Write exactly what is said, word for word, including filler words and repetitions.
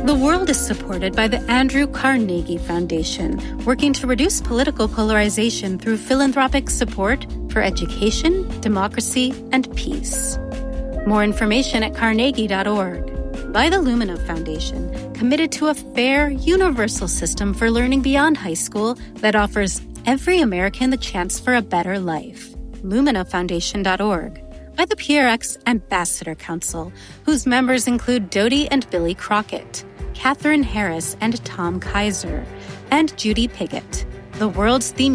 The World is supported by the Andrew Carnegie Foundation, working to reduce political polarization through philanthropic support for education, democracy, and peace. More information at carnegie dot org. By the Lumina Foundation, committed to a fair, universal system for learning beyond high school that offers every American the chance for a better life. lumina foundation dot org. By the P R X Ambassador Council, whose members include Dodie and Billy Crockett, Catherine Harris and Tom Kaiser, and Judy Piggott. The world's theme